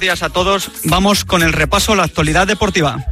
Buenos días a todos. Vamos con el repaso a la actualidad deportiva.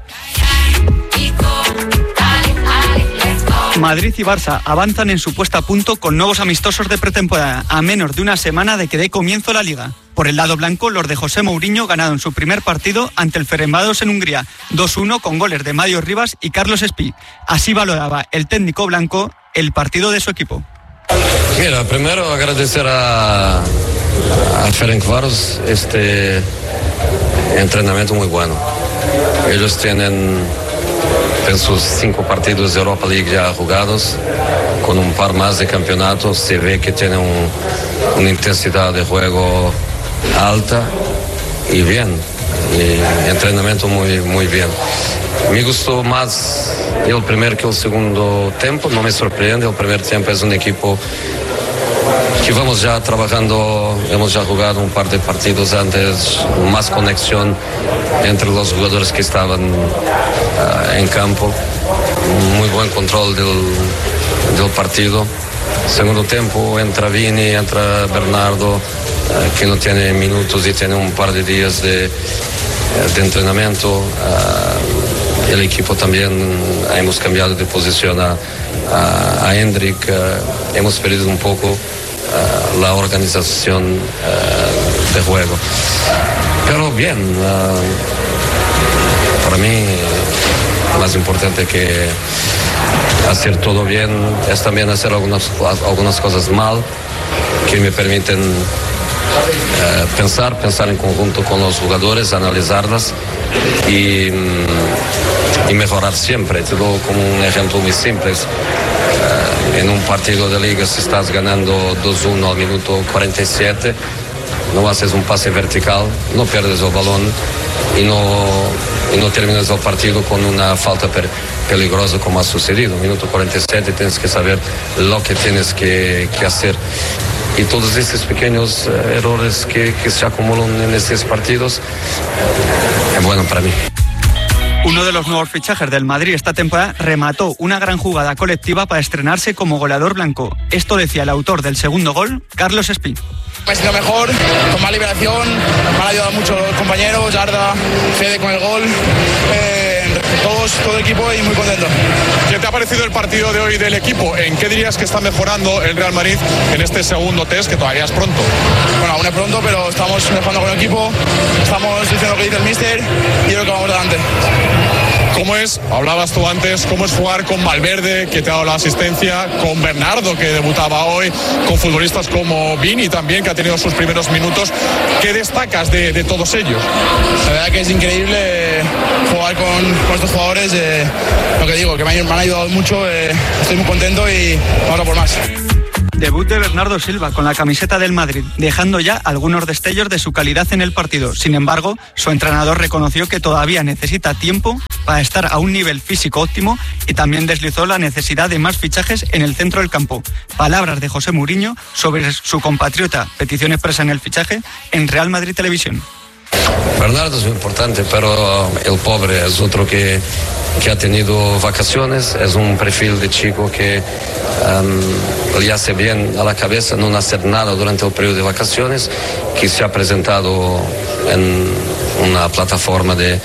Madrid y Barça avanzan en su puesta a punto con nuevos amistosos de pretemporada, a menos de una semana de que dé comienzo la Liga. Por el lado blanco, los de José Mourinho ganaron su primer partido ante el Ferencváros en Hungría, 2-1 con goles de Mario Rivas y Carlos Espí. Así valoraba el técnico blanco el partido de su equipo. Mira, primero agradecer a Ferencváros este entrenamiento muy bueno. Ellos tienen en sus 5 partidos de Europa League ya jugados, con un par más de campeonatos. Se ve que tienen una intensidad de juego alta y bien, y entrenamiento muy bien. Me gustó más el primer que el segundo tiempo, no me sorprende. El primer tiempo es un equipo que vamos ya trabajando, hemos ya jugado un par de partidos antes, más conexión entre los jugadores que estaban en campo, muy buen control del partido. Segundo tiempo entra Vini, entra Bernardo, que no tiene minutos y tiene un par de días de entrenamiento. El equipo también hemos cambiado de posición a Hendrik, hemos perdido un poco la organización de juego, pero bien. Para mí más importante que hacer todo bien es también hacer algunas cosas mal que me permiten pensar en conjunto con los jugadores, analizarlas y mejorar siempre. Te doy como un ejemplo muy simple. En un partido de liga, si estás ganando 2-1 al minuto 47, no haces un pase vertical, no pierdes el balón y no terminas el partido con una falta peligrosa como ha sucedido. Minuto 47 tienes que saber lo que tienes que hacer. Y todos estos pequeños errores que se acumulan en estos partidos es bueno para mí. Uno de los nuevos fichajes del Madrid esta temporada remató una gran jugada colectiva para estrenarse como goleador blanco. Esto decía el autor del segundo gol, Carlos Espí. Me he sido mejor, con más liberación, me han ayudado mucho los compañeros, Arda, Fede con el gol, todo el equipo y muy contento. ¿Qué te ha parecido el partido de hoy del equipo? ¿En qué dirías que está mejorando el Real Madrid en este segundo test, que todavía es pronto? Bueno, aún es pronto, pero estamos mejorando con el equipo, estamos diciendo lo que dice el míster y creo que vamos adelante. ¿Cómo es, hablabas tú antes, cómo es jugar con Valverde, que te ha dado la asistencia, con Bernardo, que debutaba hoy, con futbolistas como Vini también, que ha tenido sus primeros minutos? ¿Qué destacas de todos ellos? La verdad que es increíble jugar con estos jugadores, lo que digo, que me han ayudado mucho, estoy muy contento y vamos a por más. Debut de Bernardo Silva con la camiseta del Madrid, dejando ya algunos destellos de su calidad en el partido. Sin embargo, su entrenador reconoció que todavía necesita tiempo para estar a un nivel físico óptimo y también deslizó la necesidad de más fichajes en el centro del campo. Palabras de José Mourinho sobre su compatriota, petición expresa en el fichaje en Real Madrid Televisión. Bernardo es muy importante, pero el pobre es otro que ha tenido vacaciones, es un perfil de chico que le hace bien a la cabeza no hacer nada durante el periodo de vacaciones, que se ha presentado en una plataforma de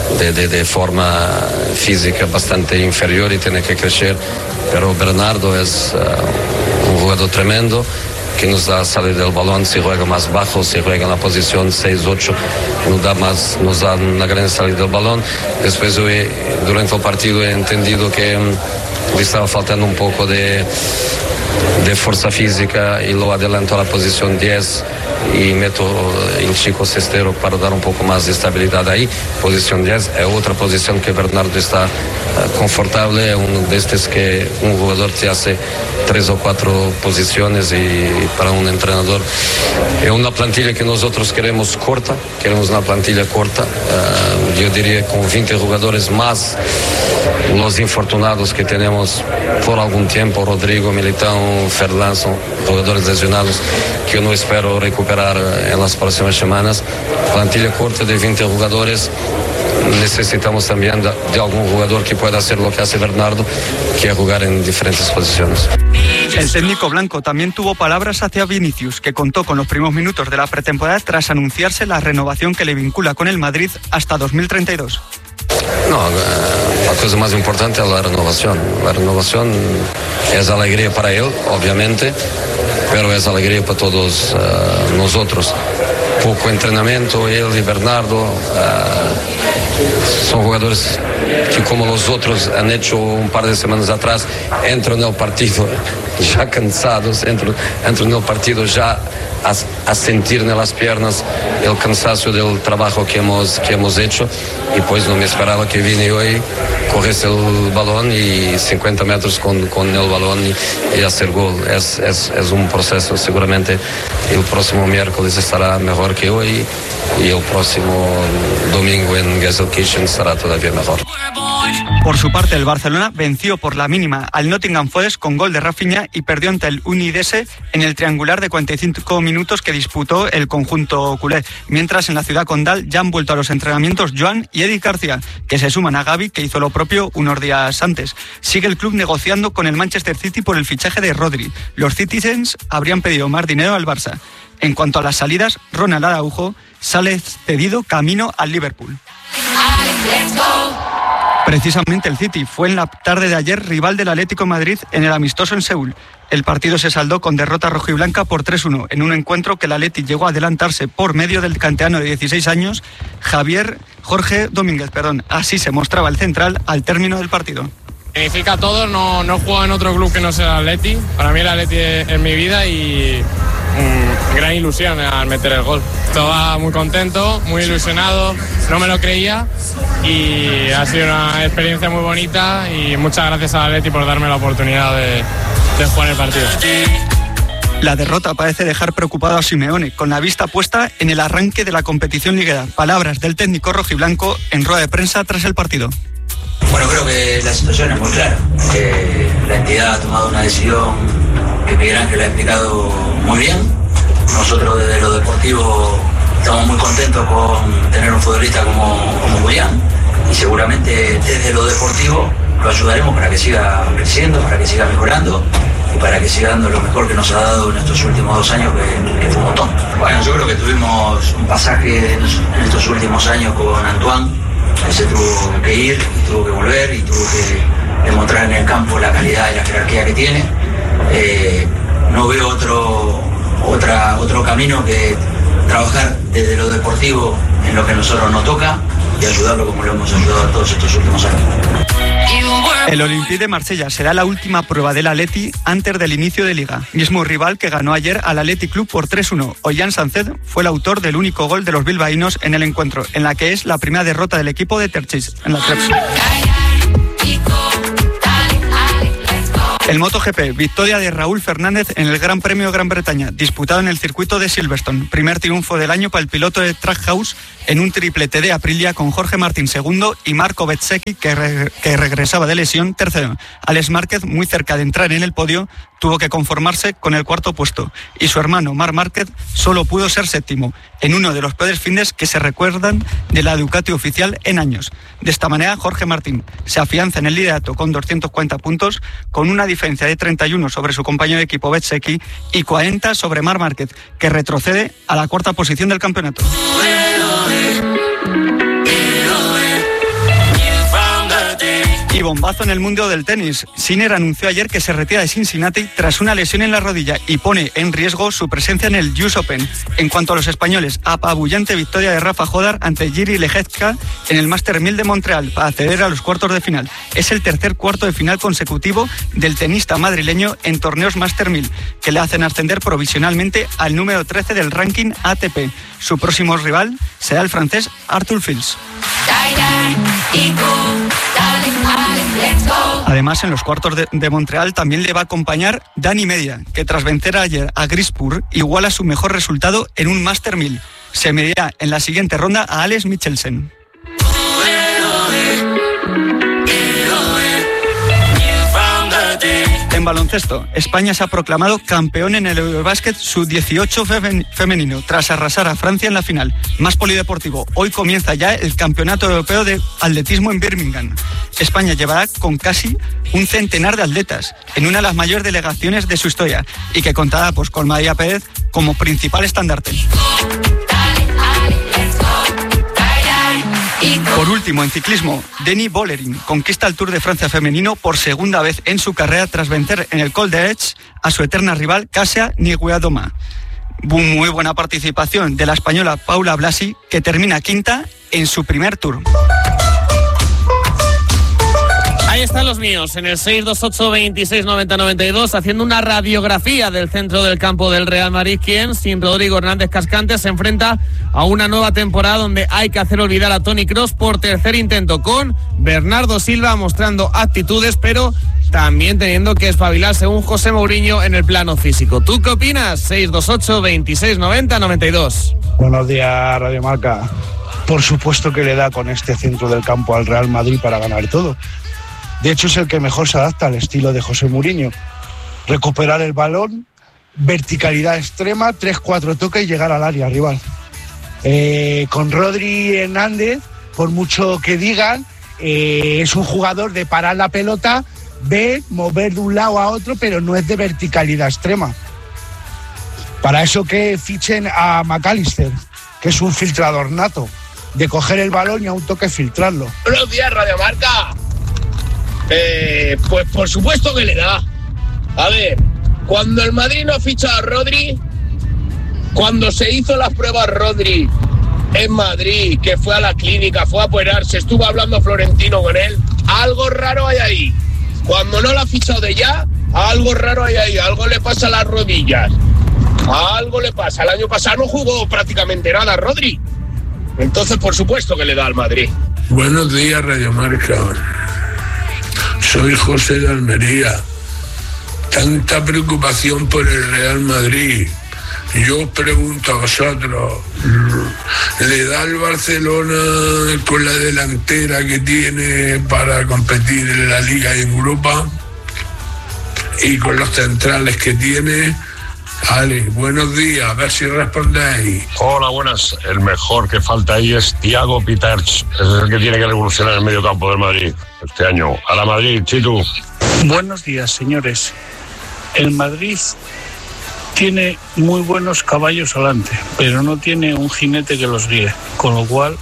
forma física bastante inferior y tiene que crecer, pero Bernardo es un jugador tremendo, que nos da salir del balón, si juega más bajo, si juega en la posición 6-8, nos da una gran salida del balón. Después durante el partido he entendido que le estaba faltando un poco de fuerza física y lo adelanto a la posición 10 y meto el chico cestero para dar un poco más de estabilidad ahí. Posición 10 es otra posición que Bernardo está confortable, uno de estos que un jugador te hace 3 o 4 posiciones y para un entrenador es una plantilla que nosotros queremos una plantilla corta, yo diría con 20 jugadores más los infortunados que tenemos por algún tiempo, Rodrigo, Militão, Ferland, son jugadores lesionados que yo no espero recuperar en las próximas semanas. Plantilla corta de 20 jugadores necesitamos también de algún jugador que pueda hacer lo que hace Bernardo, que es jugar en diferentes posiciones. El técnico blanco también tuvo palabras hacia Vinicius, que contó con los primeros minutos de la pretemporada tras anunciarse la renovación que le vincula con el Madrid hasta 2032. No, la cosa más importante es la renovación. La renovación es alegría para él, obviamente, pero es alegría para todos nosotros. Poco entrenamiento, él y Bernardo son jugadores que, como los otros han hecho un par de semanas atrás, entran en el partido ya cansados, entran en el partido ya a sentir en las piernas el cansancio del trabajo que hemos hecho, y pues no me esperaba que vine hoy, coges el balón y 50 metros con el balón y hacer gol. Es un proceso. Seguramente el próximo miércoles estará mejor que hoy y el próximo domingo en Gelsenkirchen estará todavía mejor. Por su parte, el Barcelona venció por la mínima al Nottingham Forest con gol de Rafinha y perdió ante el Udinese en el triangular de 45 minutos que disputó el conjunto culé. Mientras en la ciudad condal ya han vuelto a los entrenamientos Joan y Eric García, que se suman a Gavi, que hizo lo propio unos días antes. Sigue el club negociando con el Manchester City por el fichaje de Rodri. Los Citizens habrían pedido más dinero al Barça. En cuanto a las salidas, Ronald Araujo sale cedido camino al Liverpool. Precisamente el City fue en la tarde de ayer rival del Atlético de Madrid en el amistoso en Seúl. El partido se saldó con derrota rojiblanca por 3-1 en un encuentro que el Atleti llegó a adelantarse por medio del canterano de 16 años, Jorge Domínguez. Así se mostraba el central al término del partido. Significa todo, no he jugado en otro club que no sea el Atleti. Para mí el Atleti es mi vida y gran ilusión al meter el gol. Estaba muy contento, muy ilusionado, no me lo creía y ha sido una experiencia muy bonita y muchas gracias al Atleti por darme la oportunidad de jugar el partido. La derrota parece dejar preocupado a Simeone, con la vista puesta en el arranque de la competición liguera. Palabras del técnico rojiblanco en rueda de prensa tras el partido. Bueno, creo que la situación es muy clara. La entidad ha tomado una decisión que Miguel Ángel ha explicado muy bien. Nosotros desde lo deportivo estamos muy contentos con tener un futbolista como Julián, y seguramente desde lo deportivo lo ayudaremos para que siga creciendo, para que siga mejorando y para que siga dando lo mejor que nos ha dado en estos últimos 2 años, que fue un montón. Bueno, yo creo que tuvimos un pasaje en estos últimos años con Antoine. Se tuvo que ir, y tuvo que volver, y tuvo que demostrar en el campo la calidad y la jerarquía que tiene. No veo otro camino que trabajar desde lo deportivo en lo que a nosotros nos toca y ayudarlo como lo hemos ayudado todos estos últimos años. El Olympique de Marsella será la última prueba del Atleti antes del inicio de Liga. Mismo rival que ganó ayer al Athletic Club por 3-1. Ollán Sánchez fue el autor del único gol de los bilbaínos en el encuentro, en la que es la primera derrota del equipo de Terchis en la Treps. El MotoGP, victoria de Raúl Fernández en el Gran Premio de Gran Bretaña, disputado en el circuito de Silverstone. Primer triunfo del año para el piloto de Trackhouse en un triplete de Aprilia con Jorge Martín segundo y Marco Bezzecchi, que regresaba de lesión, tercero. Alex Márquez, muy cerca de entrar en el podio, tuvo que conformarse con el cuarto puesto. Y su hermano, Marc Márquez, solo pudo ser séptimo, en uno de los peores fines que se recuerdan de la Ducati oficial en años. De esta manera, Jorge Martín se afianza en el liderato con 240 puntos, con una diferencia de 31 sobre su compañero de equipo Bezzecchi y 40 sobre Marc Márquez, que retrocede a la cuarta posición del campeonato. Y bombazo en el mundo del tenis. Sinner anunció ayer que se retira de Cincinnati tras una lesión en la rodilla y pone en riesgo su presencia en el US Open. En cuanto a los españoles, apabullante victoria de Rafa Jodar ante Jiri Lejezka en el Master 1000 de Montreal para acceder a los cuartos de final. Es el tercer cuarto de final consecutivo del tenista madrileño en torneos Master 1000, que le hacen ascender provisionalmente al número 13 del ranking ATP. Su próximo rival será el francés Arthur Fils. Además, en los cuartos de Montreal también le va a acompañar Dani Medina, que tras vencer ayer a Grispur iguala su mejor resultado en un Master 1000. Se medirá en la siguiente ronda a Alex Michelsen. En en baloncesto, España se ha proclamado campeón en el Eurobásquet sub-18 femenino, tras arrasar a Francia en la final. Más polideportivo, hoy comienza ya el Campeonato Europeo de Atletismo en Birmingham. España llevará con casi un centenar de atletas, en una de las mayores delegaciones de su historia, y que contará pues, con María Pérez como principal estandarte. Por último, en ciclismo, Denis Bollerin conquista el Tour de Francia femenino por segunda vez en su carrera tras vencer en el Col d'Aix a su eterna rival Kasia Niewiadoma. Muy buena participación de la española Paula Blasi, que termina quinta en su primer Tour. Ahí están los míos, en el 628 26 90 92, haciendo una radiografía del centro del campo del Real Madrid, quien, sin Rodrigo Hernández Cascante, se enfrenta a una nueva temporada donde hay que hacer olvidar a Toni Kroos por tercer intento, con Bernardo Silva mostrando actitudes, pero también teniendo que espabilar, según José Mourinho, en el plano físico. ¿Tú qué opinas? 628 26 90 92. Buenos días, Radio Marca. Por supuesto que le da con este centro del campo al Real Madrid para ganar todo. De hecho, es el que mejor se adapta al estilo de José Mourinho. Recuperar el balón, verticalidad extrema, 3-4 toques y llegar al área rival. Con Rodri Hernández, por mucho que digan, es un jugador de parar la pelota, mover de un lado a otro, pero no es de verticalidad extrema. Para eso que fichen a McAllister, que es un filtrador nato, de coger el balón y a un toque filtrarlo. Buenos días, Radio Marca. Pues por supuesto que le da. A ver, cuando el Madrid no ficha a Rodri, cuando se hizo las pruebas Rodri en Madrid, que fue a la clínica, fue a operarse, estuvo hablando Florentino con él, algo raro hay ahí. Cuando no lo ha fichado de ya, algo raro hay ahí, algo le pasa a las rodillas, algo le pasa. El año pasado no jugó prácticamente nada Rodri, entonces por supuesto que le da al Madrid. Buenos días, Radio Marca. Soy José de Almería. Tanta preocupación por el Real Madrid. Yo os pregunto a vosotros, ¿le da el Barcelona con la delantera que tiene para competir en la Liga y en Europa? Y con los centrales que tiene. Ale, buenos días, a ver si respondéis. Hola, buenas. El mejor que falta ahí es Thiago Piters. Es el que tiene que revolucionar el medio campo del Madrid este año. A la Madrid, Chitu. Buenos días, señores. El Madrid tiene muy buenos caballos adelante, pero no tiene un jinete que los guíe, con lo cual,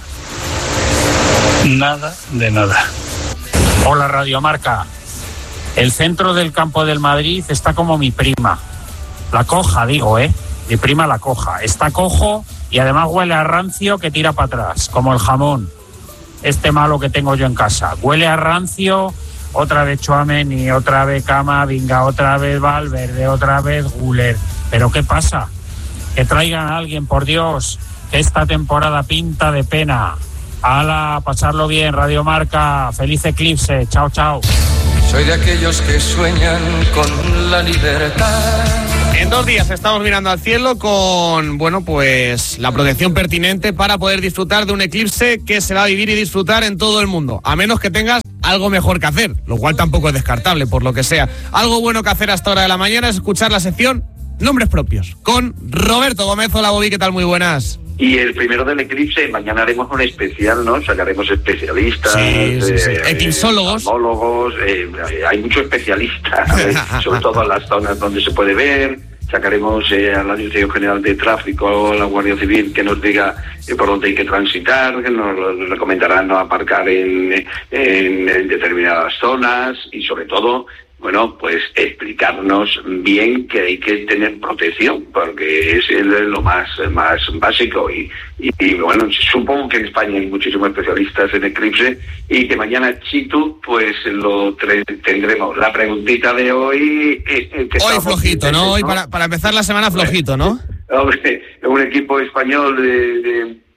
nada de nada. Hola, Radio Marca. El centro del campo del Madrid está como mi prima. La coja, digo, mi prima la coja. Está cojo y además huele a rancio que tira para atrás, como el jamón. Este malo que tengo yo en casa. Huele a rancio, otra vez Tchouaméni, otra vez Camavinga, otra vez Valverde, otra vez Güler. ¿Pero qué pasa? Que traigan a alguien, por Dios, que esta temporada pinta de pena. ¡Hala, pasarlo bien, Radio Marca! ¡Feliz eclipse! ¡Chao, chao! Soy de aquellos que sueñan con la libertad. En 2 días estamos mirando al cielo con, pues la protección pertinente para poder disfrutar de un eclipse que se va a vivir y disfrutar en todo el mundo, a menos que tengas algo mejor que hacer, lo cual tampoco es descartable, por lo que sea. Algo bueno que hacer a esta hora de la mañana es escuchar la sección Nombres Propios, con Roberto Gómez. Hola, Bobby, ¿qué tal? Muy buenas. Y el primero del eclipse, mañana haremos un especial, ¿no? Sacaremos especialistas, eclipsólogos, hay muchos especialistas, sobre todo en las zonas donde se puede ver. Sacaremos a la Dirección General de Tráfico, a la Guardia Civil, que nos diga por dónde hay que transitar, que nos recomendarán no aparcar en determinadas zonas y sobre todo, pues explicarnos bien que hay que tener protección, porque es lo más básico y supongo que en España hay muchísimos especialistas en eclipse y que mañana, Chitu, pues lo tendremos. La preguntita de hoy... hoy flojito, ¿no? Hoy para empezar la semana flojito, ¿no? Hombre, un equipo español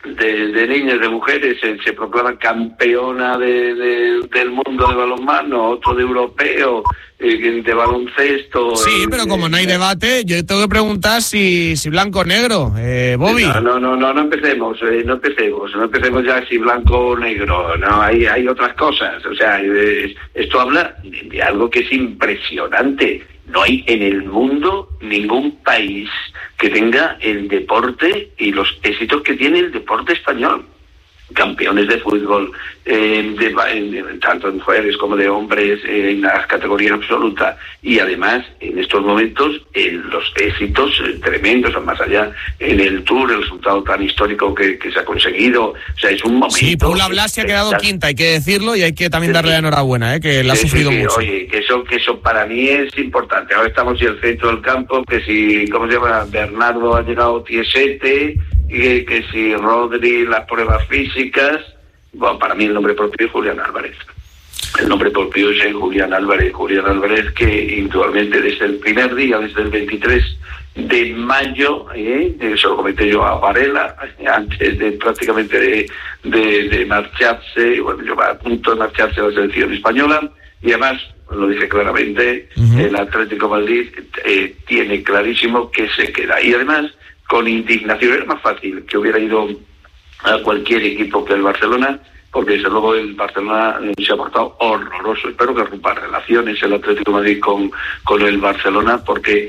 de niñas, de mujeres, se proclama campeona del mundo de balonmano, otro de europeo, de baloncesto. Sí, pero como no hay debate, yo tengo que preguntar si blanco o negro, Bobby. No empecemos, no empecemos ya si blanco o negro, no, hay otras cosas, o sea, esto habla de algo que es impresionante. No hay en el mundo ningún país que tenga el deporte y los éxitos que tiene el deporte español. Campeones de fútbol, tanto de mujeres como de hombres, en las categorías absolutas, y además en estos momentos los éxitos tremendos, más allá en el Tour, el resultado tan histórico que se ha conseguido, o sea, es un momento. Sí, Paula Blas se ha quedado quinta, hay que decirlo, y hay que también darle la enhorabuena, que la ha sufrido mucho. Oye, que eso para mí es importante. Ahora estamos en el centro del campo, que si, ¿cómo se llama? Bernardo ha llegado tiesete, y que si Rodri, las pruebas físicas. Bueno, para mí el nombre propio es Julián Álvarez. El nombre propio es Julián Álvarez. Julián Álvarez, que indudablemente desde el primer día, desde el 23 de mayo, se lo comenté yo a Varela, antes de prácticamente de marcharse, bueno, yo a punto de marcharse a la selección española, y además, lo dije claramente, el Atlético de Madrid tiene clarísimo que se queda. Y además, con indignación, era más fácil que hubiera ido a cualquier equipo que el Barcelona, porque desde luego el Barcelona se ha portado horroroso. Espero que rompa relaciones el Atlético de Madrid con el Barcelona, porque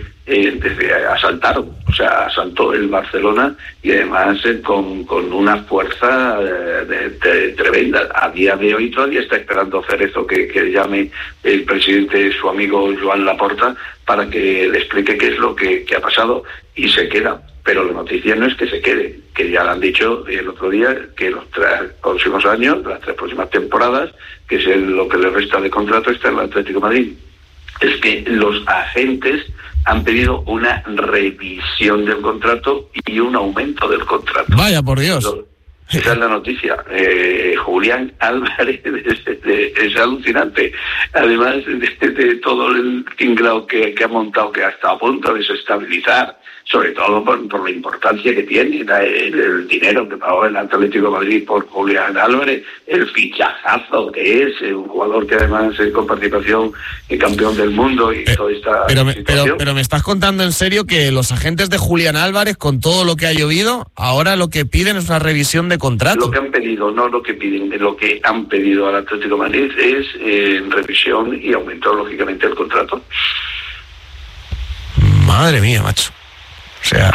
asaltó el Barcelona, y además con una fuerza tremenda. A día de hoy todavía está esperando Cerezo que llame el presidente, su amigo Joan Laporta, para que le explique qué es lo que ha pasado, y se queda. Pero la noticia no es que se quede, que ya lo han dicho el otro día, que los 3 próximos años, las 3 próximas temporadas, que es lo que le resta de contrato, está en el Atlético de Madrid. Es que los agentes han pedido una revisión del contrato y un aumento del contrato. Vaya, por Dios. Esa es la noticia. Julián Álvarez es alucinante. Además de todo el tinglao que ha montado, que ha estado a punto de desestabilizar, sobre todo por la importancia que tiene, el dinero que pagó el Atlético de Madrid por Julián Álvarez, el fichajazo que es, un jugador que además es con participación en campeón del mundo y toda esta situación. Pero me estás contando en serio que los agentes de Julián Álvarez, con todo lo que ha llovido, ahora lo que piden es una revisión de contrato. Lo que han pedido, no lo que piden, lo que han pedido al Atlético de Madrid es revisión y aumento, lógicamente, el contrato. Madre mía, macho. O sea,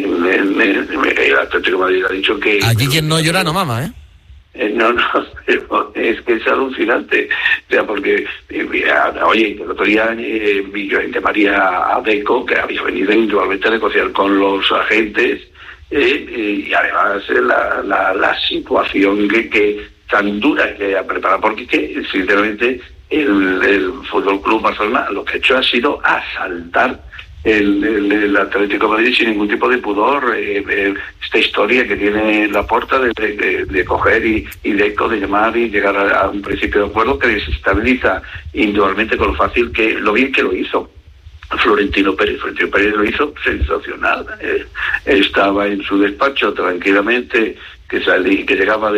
el Atlético de Madrid ha dicho que... Aquí quien no llora no mama, No, es que es alucinante. O sea, porque, oye, el otro día vi yo a María Adeco, que había venido individualmente a negociar con los agentes, y además la situación que tan dura que ha preparado, porque sinceramente el Fútbol Club Barcelona lo que ha hecho ha sido asaltar el Atlético de Madrid sin ningún tipo de pudor. Esta historia que tiene Laporta de coger y de llamar y llegar a un principio de acuerdo que desestabiliza indudablemente con lo bien que lo hizo Florentino Pérez lo hizo sensacional. Estaba en su despacho tranquilamente, que llegaba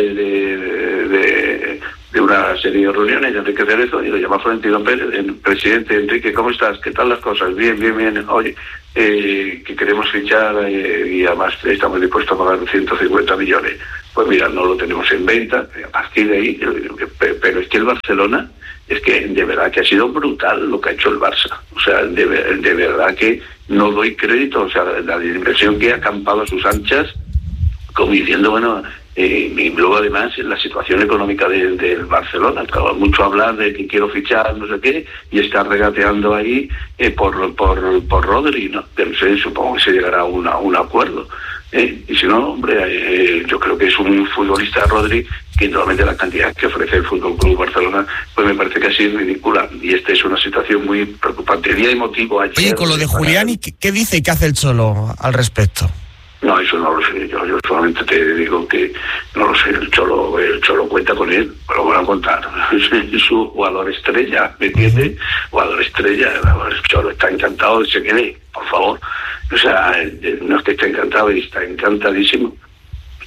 de una serie de reuniones de Enrique Cerezo, y lo llama Florentino Pérez: presidente Enrique, ¿cómo estás? ¿Qué tal las cosas? Bien. Oye, que queremos fichar, y además estamos dispuestos a pagar 150 millones. Pues mira, no lo tenemos en venta. A partir de ahí, pero es que el Barcelona, es que de verdad que ha sido brutal lo que ha hecho el Barça. O sea, de verdad que no doy crédito. O sea, la inversión que ha acampado a sus anchas, como diciendo, bueno, y luego además la situación económica del Barcelona. Acaba mucho hablar de que quiero fichar no sé qué, y está regateando ahí por Rodri, ¿no? Pero supongo que se llegará a un acuerdo. Y si no, hombre, yo creo que es un futbolista, Rodri, que normalmente la cantidad que ofrece el Fútbol Club Barcelona, pues me parece que ha sido ridícula, y esta es una situación muy preocupante. Día emotivo ayer. Oye, con lo de Julián, ¿qué dice y qué hace el Cholo al respecto? No, eso no lo sé. Yo solamente te digo que no lo sé. El Cholo cuenta con él, pero lo van a contar. Es su jugador estrella, ¿me entiendes? Jugador estrella. El Cholo está encantado de que se quede, por favor. O sea, no es que esté encantado, está encantadísimo.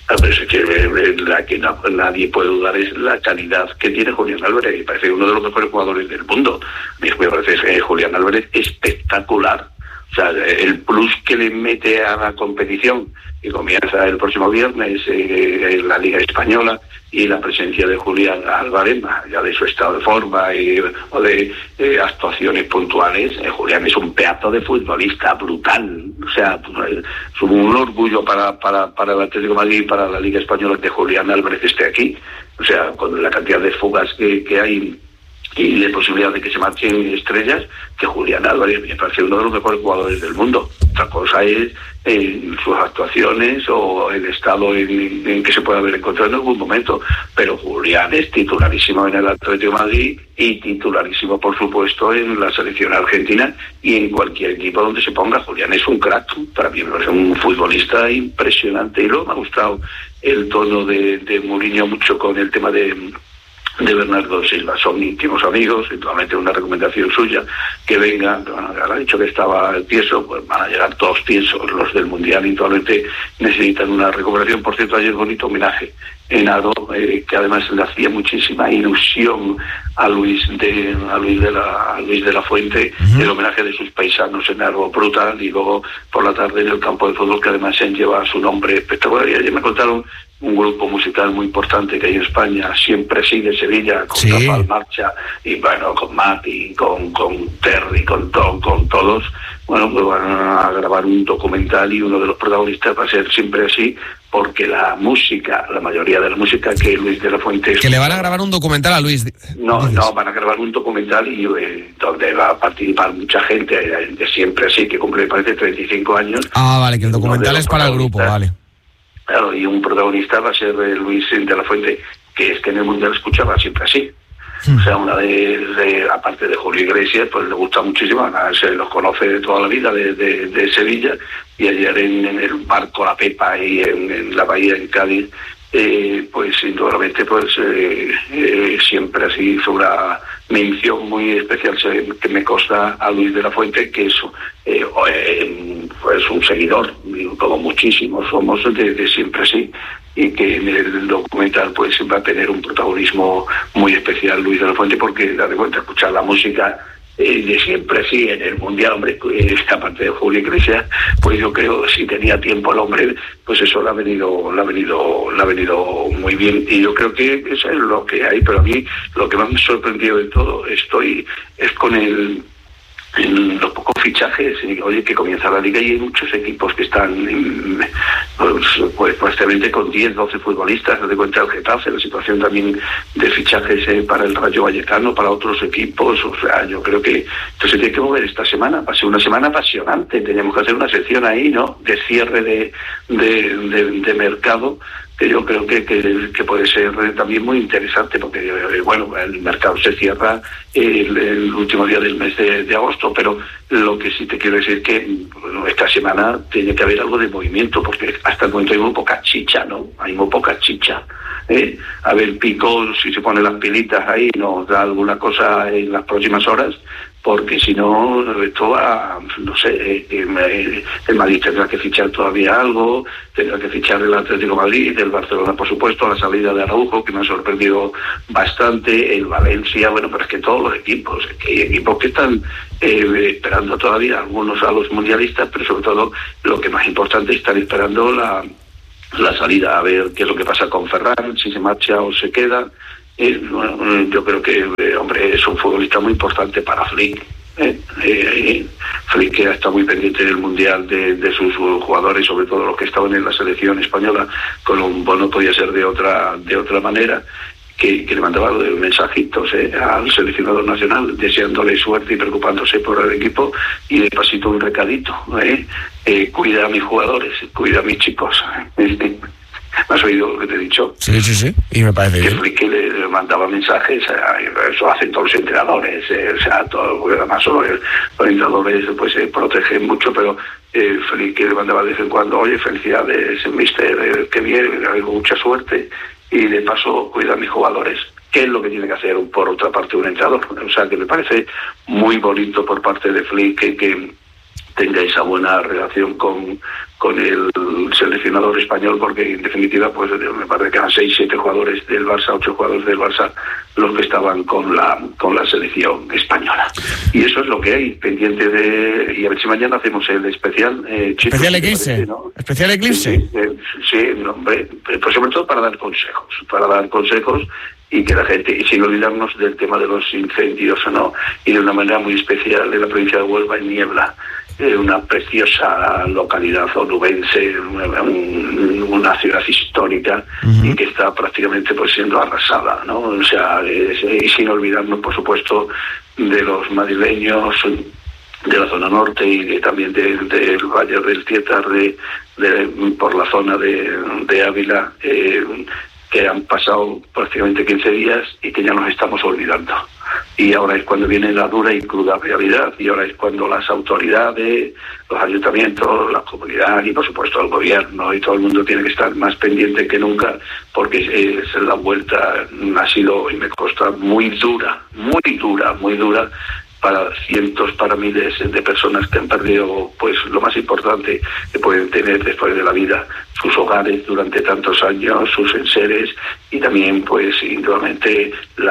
La que nadie puede dudar es la calidad que tiene Julián Álvarez. Me parece uno de los mejores jugadores del mundo. Me parece Julián Álvarez espectacular. O sea, el plus que le mete a la competición, que comienza el próximo viernes en la Liga Española, y la presencia de Julián Álvarez, ya de su estado de forma o de actuaciones puntuales. Julián es un pedazo de futbolista brutal. O sea, es un orgullo para el Atlético de Madrid y para la Liga Española que Julián Álvarez esté aquí. O sea, con la cantidad de fugas que hay y de posibilidad de que se marchen estrellas, que Julián Álvarez me parece uno de los mejores jugadores del mundo. Otra cosa es sus actuaciones o el estado en que se puede haber encontrado en algún momento, pero Julián es titularísimo en el Atlético de Madrid y titularísimo, por supuesto, en la selección argentina y en cualquier equipo donde se ponga. Julián es un crack, para mí me parece un futbolista impresionante, y luego me ha gustado el tono de Mourinho mucho con el tema de Bernardo Silva. Son íntimos amigos, y totalmente una recomendación suya que venga. Bueno, ahora ha dicho que estaba tieso, pues van a llegar todos tiesos los del Mundial, y totalmente necesitan una recuperación. Por cierto, ayer bonito homenaje en Aro, que además le hacía muchísima ilusión a Luis de la Fuente, el homenaje de sus paisanos en Aro, brutal, y luego por la tarde en el campo de fútbol, que además lleva su nombre espectacular. Y ayer me contaron un grupo musical muy importante que hay en España, Siempre Sí, de Sevilla, con Rafael Marcha, y bueno, con Mati, con Terry, con Tom, con todos. Bueno, pues van a grabar un documental, y uno de los protagonistas va a ser Siempre Así, porque la mayoría de la música que Luis de la Fuente... Que le van a grabar un documental a Luis. No, van a grabar un documental y donde va a participar mucha gente de Siempre Así, que cumple, me parece, 35 años. Ah, vale, que el documental es para el grupo, vale. Claro, y un protagonista va a ser Luis de la Fuente, que es que en el Mundial escuchaba Siempre Así. O sea, una aparte de Julio Iglesias, pues le gusta muchísimo, se los conoce de toda la vida de Sevilla, y ayer en el barco La Pepa y en la bahía en Cádiz, pues indudablemente siempre así hizo una mención muy especial que me consta a Luis de la Fuente, que es pues un seguidor, como muchísimos somos, de Siempre Así, y que en el documental pues va a tener un protagonismo muy especial Luis de la Fuente, porque date cuenta, escuchar la música de Siempre Así en el Mundial, hombre, aparte de Julio Iglesias, pues yo creo, si tenía tiempo el hombre, pues eso le ha venido muy bien, y yo creo que eso es lo que hay. Pero a mí lo que más me ha sorprendido de todo es con en los pocos fichajes. Oye, que comienza la liga y hay muchos equipos que están pues prácticamente con 10, 12 futbolistas. No te cuenta el Getafe, la situación también de fichajes para el Rayo Vallecano, para otros equipos. O sea, yo creo que esto se tiene que mover esta semana. Va a ser una semana apasionante. Tenemos que hacer una sección ahí, ¿no?, de cierre de mercado, que yo creo que puede ser también muy interesante, porque bueno, el mercado se cierra el último día del mes de agosto, pero lo que sí te quiero decir que esta semana tiene que haber algo de movimiento, porque hasta el momento hay muy poca chicha, ¿no? Hay muy poca chicha. A ver, Pico, si se pone las pilitas ahí, nos da alguna cosa en las próximas horas, porque si no, esto va, no sé, el Madrid tendrá que fichar todavía algo, tendrá que fichar el Atlético de Madrid, el Barcelona, por supuesto, la salida de Araujo, que me ha sorprendido bastante, el Valencia, bueno, pero es que todos los equipos, que hay equipos que están esperando todavía, algunos a los mundialistas, pero sobre todo, lo que más importante, están esperando la salida, a ver qué es lo que pasa con Ferran, si se marcha o se queda. Bueno, yo creo que, hombre, es un futbolista muy importante para Flick. Flick, que está muy pendiente del Mundial de sus jugadores, sobre todo los que estaban en la selección española. Colombo no podía ser de otra manera, que le mandaba mensajitos al seleccionador nacional, deseándole suerte y preocupándose por el equipo, y de pasito un recadito, cuida a mis jugadores, cuida a mis chicos. ¿Me has oído lo que te he dicho? Sí, y me parece bien. Que le mandaba mensajes, eso hacen todos los entrenadores, o sea, todo, porque además los entrenadores pues se protegen mucho, pero Flick le mandaba de vez en cuando, oye, felicidades, mister, que bien, mucha suerte, y de paso cuida a mis jugadores. ¿Qué es lo que tiene que hacer por otra parte un entrenador? O sea, que me parece muy bonito por parte de Flick tenga esa buena relación con el seleccionador español, porque en definitiva pues me parece que eran 6-7 jugadores del Barça, 8 jugadores del Barça los que estaban con la selección española. Y eso es lo que hay pendiente y a ver si mañana hacemos el especial especial eclipse, ¿no? Especial eclipse. Sí, hombre, pues sobre todo para dar consejos y que la gente, y sin olvidarnos del tema de los incendios, ¿no? Y de una manera muy especial en la provincia de Huelva, en Niebla, una preciosa localidad onubense, una ciudad histórica y que está prácticamente pues siendo arrasada, ¿no? O sea, y sin olvidarnos, por supuesto, de los madrileños de la zona norte y también del Valle del Tietar, por la zona de Ávila, que han pasado prácticamente 15 días y que ya nos estamos olvidando. Y ahora es cuando viene la dura y cruda realidad, y ahora es cuando las autoridades, los ayuntamientos, la comunidad y por supuesto el gobierno y todo el mundo tiene que estar más pendiente que nunca, porque la vuelta ha sido, y me consta, muy dura para cientos, para miles de personas que han perdido pues lo más importante que pueden tener después de la vida, sus hogares durante tantos años, sus enseres, y también pues indudablemente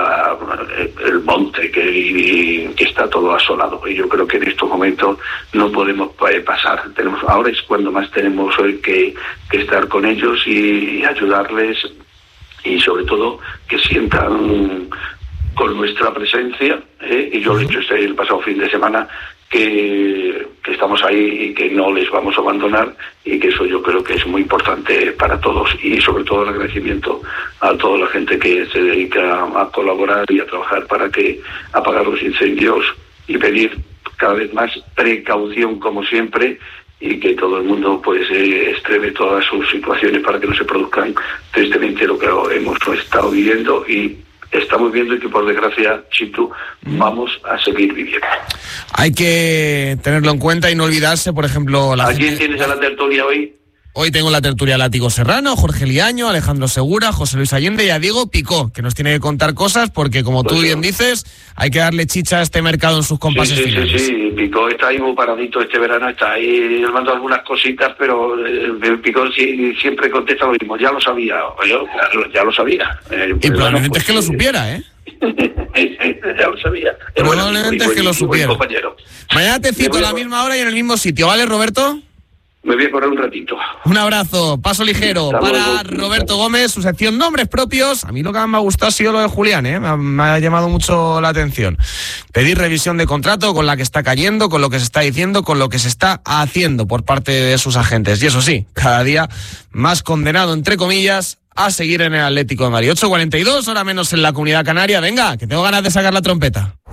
el monte que está todo asolado. Y yo creo que en estos momentos no podemos pasar. Ahora es cuando más tenemos que estar con ellos y ayudarles, y sobre todo que sientan con nuestra presencia, y yo lo he dicho el pasado fin de semana, que estamos ahí y que no les vamos a abandonar, y que eso yo creo que es muy importante para todos, y sobre todo el agradecimiento a toda la gente que se dedica a colaborar y a trabajar para apagar los incendios, y pedir cada vez más precaución como siempre, y que todo el mundo pues extreme todas sus situaciones para que no se produzcan tristemente lo que hemos estado viviendo y estamos viendo, y que por desgracia, Chitu, vamos a seguir viviendo. Hay que tenerlo en cuenta y no olvidarse, por ejemplo... ¿A quién tienes a la tertulia hoy? Hoy tengo la tertulia Látigo Serrano, Jorge Liaño, Alejandro Segura, José Luis Allende y a Diego Picó, que nos tiene que contar cosas, porque como tú bien dices, hay que darle chicha a este mercado en sus compases finales. Sí, Picó está ahí muy paradito este verano, está ahí mando algunas cositas, pero Picó siempre contesta lo mismo, ya lo sabía, yo ya lo sabía. Y probablemente es que lo supiera, ¿eh? Ya lo sabía. Probablemente es que lo supiera. Mañana te cito a la misma hora y en el mismo sitio, ¿vale, Roberto? Me voy a correr un ratito. Un abrazo, paso ligero para Roberto Gómez, su sección Nombres Propios. A mí lo que más me ha gustado ha sido lo de Julián, me ha llamado mucho la atención. Pedir revisión de contrato con la que está cayendo, con lo que se está diciendo, con lo que se está haciendo por parte de sus agentes. Y eso sí, cada día más condenado, entre comillas, a seguir en el Atlético de Madrid. 8:42, hora menos en la Comunidad Canaria. Venga, que tengo ganas de sacar la trompeta.